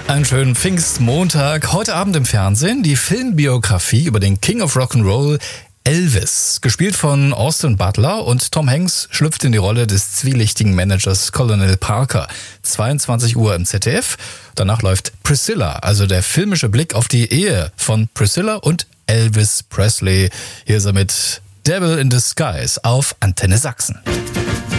Einen schönen Pfingstmontag. Heute Abend im Fernsehen die Filmbiografie über den King of Rock'n'Roll Elvis. Gespielt von Austin Butler, und Tom Hanks schlüpft in die Rolle des zwielichtigen Managers Colonel Parker. 22 Uhr im ZDF. Danach läuft Priscilla, also der filmische Blick auf die Ehe von Priscilla und Elvis Presley. Hier ist er mit Devil in Disguise auf Antenne Sachsen.